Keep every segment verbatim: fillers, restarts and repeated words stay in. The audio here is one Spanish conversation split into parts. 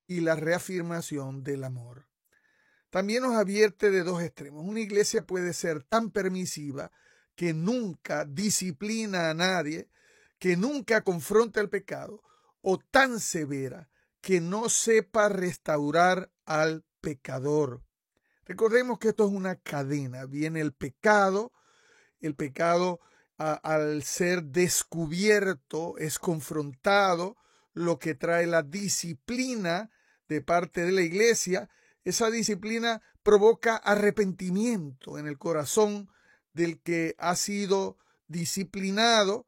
y la reafirmación del amor. También nos advierte de dos extremos. Una iglesia puede ser tan permisiva que nunca disciplina a nadie, que nunca confronta el pecado, o tan severa que no sepa restaurar al pecador. Recordemos que esto es una cadena. Viene el pecado, el pecado a, al ser descubierto es confrontado, lo que trae la disciplina de parte de la iglesia. Esa disciplina provoca arrepentimiento en el corazón del que ha sido disciplinado.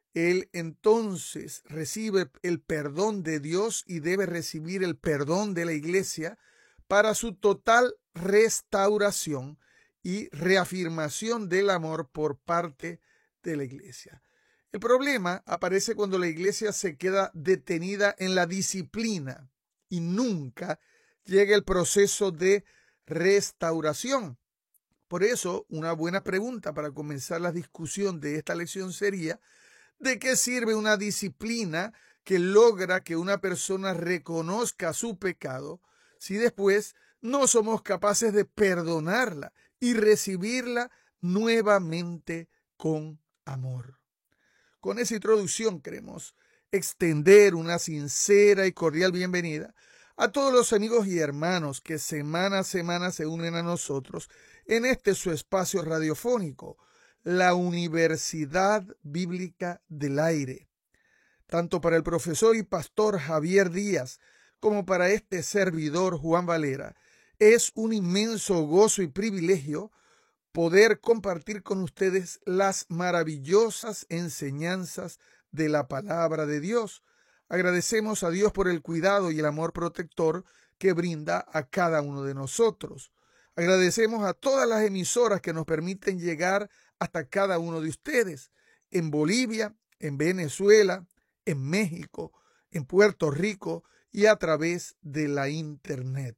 Él entonces recibe el perdón de Dios y debe recibir el perdón de la iglesia para su total restauración y reafirmación del amor por parte de la iglesia. El problema aparece cuando la iglesia se queda detenida en la disciplina y nunca llega el proceso de restauración. Por eso, una buena pregunta para comenzar la discusión de esta lección sería: ¿de qué sirve una disciplina que logra que una persona reconozca su pecado si después no somos capaces de perdonarla y recibirla nuevamente con amor? Con esa introducción queremos extender una sincera y cordial bienvenida a todos los amigos y hermanos que semana a semana se unen a nosotros en este su espacio radiofónico, la Universidad Bíblica del Aire. Tanto para el profesor y pastor Javier Díaz como para este servidor Juan Valera, es un inmenso gozo y privilegio poder compartir con ustedes las maravillosas enseñanzas de la palabra de Dios. Agradecemos a Dios por el cuidado y el amor protector que brinda a cada uno de nosotros. Agradecemos a todas las emisoras que nos permiten llegar hasta cada uno de ustedes, en Bolivia, en Venezuela, en México, en Puerto Rico y a través de la Internet.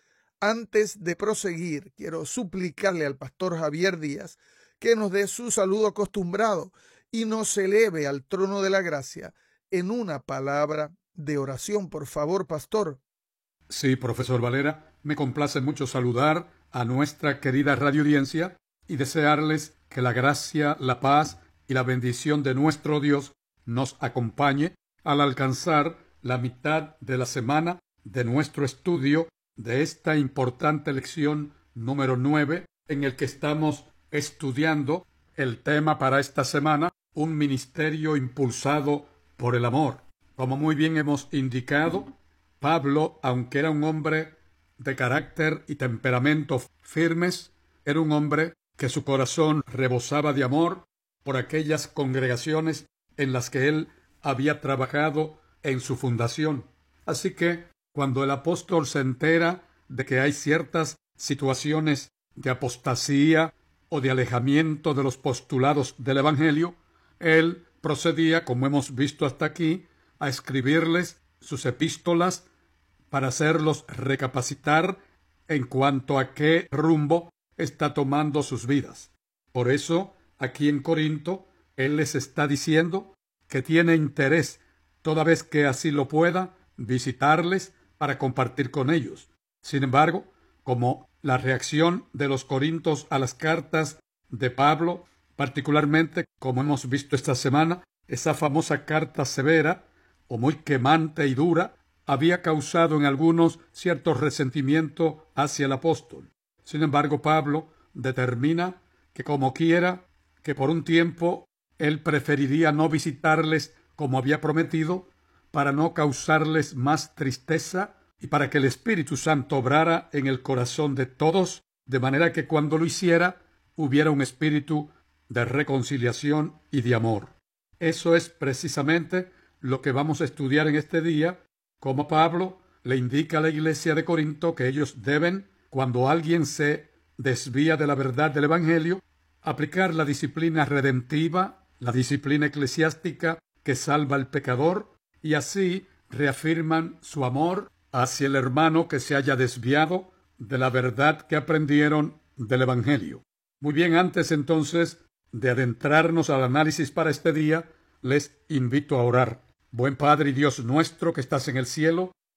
Antes de proseguir, quiero suplicarle al pastor Javier Díaz que nos dé su saludo acostumbrado y nos eleve al trono de la gracia en una palabra de oración. Por favor, pastor. Sí, profesor Valera, me complace mucho saludar a nuestra querida radioaudiencia y desearles que la gracia, la paz y la bendición de nuestro Dios nos acompañe al alcanzar la mitad de la semana de nuestro estudio de esta importante lección número nueve, en el que estamos estudiando el tema para esta semana, un ministerio impulsado por el amor. Como muy bien hemos indicado, Pablo, aunque era un hombre de carácter y temperamento firmes, era un hombre que su corazón rebosaba de amor por aquellas congregaciones en las que él había trabajado en su fundación. Así que, cuando el apóstol se entera de que hay ciertas situaciones de apostasía o de alejamiento de los postulados del Evangelio, él procedía, como hemos visto hasta aquí, a escribirles sus epístolas para hacerlos recapacitar en cuanto a qué rumbo está tomando sus vidas. Por eso, aquí en Corinto, él les está diciendo que tiene interés, toda vez que así lo pueda, visitarles para compartir con ellos. Sin embargo, como la reacción de los corintios a las cartas de Pablo, particularmente, como hemos visto esta semana, esa famosa carta severa o muy quemante y dura, había causado en algunos cierto resentimiento hacia el apóstol. Sin embargo, Pablo determina que como quiera, que por un tiempo él preferiría no visitarles como había prometido, para no causarles más tristeza y para que el Espíritu Santo obrara en el corazón de todos, de manera que cuando lo hiciera hubiera un espíritu de reconciliación y de amor. Eso es precisamente lo que vamos a estudiar en este día, como Pablo le indica a la iglesia de Corinto que ellos deben, cuando alguien se desvía de la verdad del Evangelio, aplicar la disciplina redentiva, la disciplina eclesiástica que salva al pecador, y así reafirman su amor hacia el hermano que se haya desviado de la verdad que aprendieron del Evangelio. Muy bien, antes entonces de adentrarnos al análisis para este día, les invito a orar. Buen Padre y Dios nuestro que estás en el cielo,